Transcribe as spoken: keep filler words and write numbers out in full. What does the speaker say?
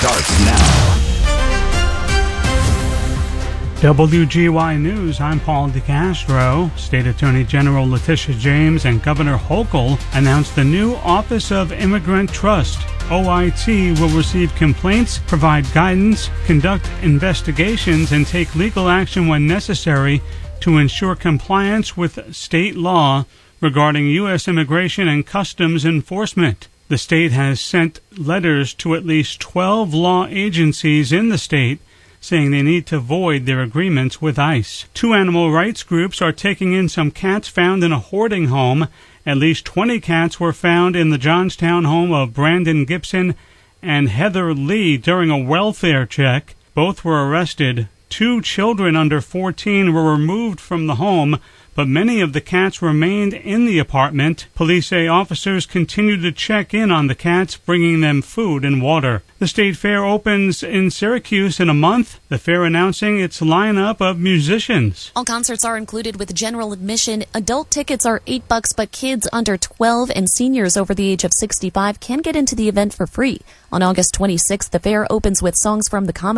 starts now. W G Y News, I'm Paul DeCastro. State Attorney General Letitia James and Governor Hochul announced the new Office of Immigrant Trust. O I T will receive complaints, provide guidance, conduct investigations, and take legal action when necessary to ensure compliance with state law regarding U S immigration and customs enforcement. The state has sent letters to at least twelve law agencies in the state saying they need to void their agreements with ICE. Two animal rights groups are taking in some cats found in a hoarding home. At least twenty cats were found in the Johnstown home of Brandon Gibson and Heather Lee during a welfare check. Both were arrested. Two children under fourteen were removed from the home, but many of the cats remained in the apartment. Police say officers continue to check in on the cats, bringing them food and water. The state fair opens in Syracuse in a month, the fair announcing its lineup of musicians. All concerts are included with general admission. Adult tickets are eight bucks, but kids under twelve and seniors over the age of sixty-five can get into the event for free. On August twenty-sixth, the fair opens with songs from the Common